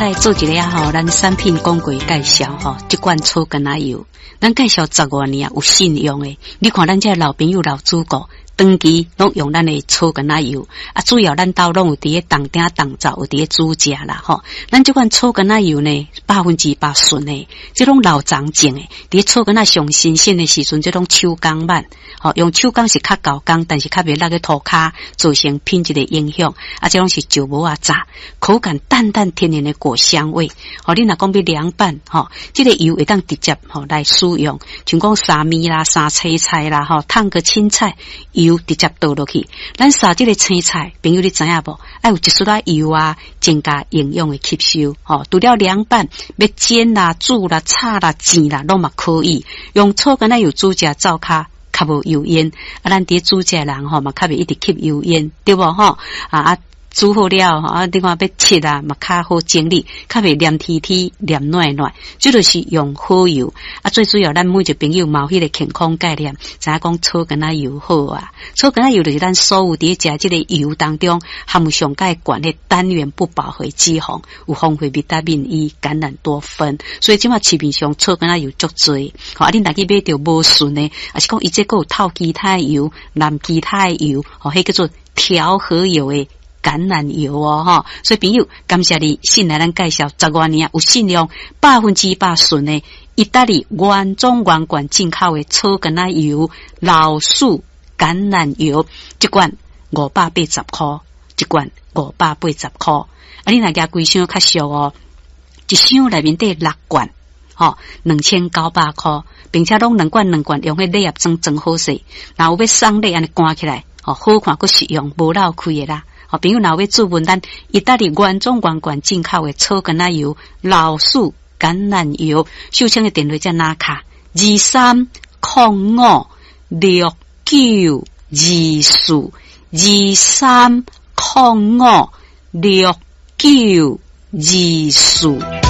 来做一个咱产品广告介绍这款草根仔油，咱介绍10多年有信用的。你看咱这老朋友老主顾，长期拢用咱的草根仔油，主要咱兜拢有伫个当顶当灶有伫个煮食啦咱这款草根仔油呢，100%纯的，这种老长种的，伫草根仔上新鲜的时阵，这种手工版用手工是较高工，但是较袂落个涂骹，造成品质的影响。这种是石磨炸，口感淡淡甜甜的果香味。你若讲要凉拌这个油会当直接来使用，像讲沙米啦、沙青菜啦烫个青菜，油直接倒落去。咱沙这个青菜，朋友你知影无？要有一丝仔油啊，增加营养的吸收。除了凉拌，要煎啦、煮啦、炒啦、煎啦，拢嘛可以。用草根仔油煮食灶骹。较无油烟，咱伫煮食人嘛较袂一直吸油烟，对无煮好了另外要切嘛较好整理，较袂黏贴贴、黏软软，这就是用好油最主要咱每一个朋友嘛有迄个健康概念，知影讲草根仔油好草根仔油就是咱所有伫食这个油当中含有上介悬的单元不饱和脂肪，有丰富维他命 E、橄榄多酚，所以即马市面上草根仔油足多你若去买着无纯的，是讲伊这个有透其他油、蓝其他油迄叫做调和油的橄榄油所以朋友感谢你信来咱介绍10多年有信用100%纯的意大利原装原罐进口的草根仔油老树橄榄油，一罐580块，一罐580块你若加规箱较俗一箱内面得6罐2900块，并且拢两罐用迄礼盒装真好势，然后要送礼安尼关起来好看佫实用，无漏开的啦。朋友若要注文咱意大利原装原罐进口的草根仔油老树橄榄油，秀清的电话才拿卡2305692423056924。